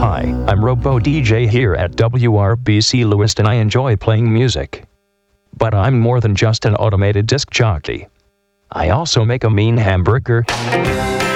Hi, I'm Robo DJ here at WRBC Lewiston. I enjoy playing music. But I'm more than just an automated disc jockey. I also make a mean hamburger.